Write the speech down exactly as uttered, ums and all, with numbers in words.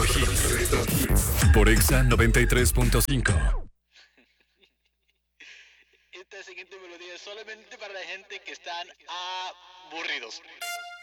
Hits. Por Exa noventa y tres punto cinco. Esta siguiente melodía es solamente para la gente que están aburridos.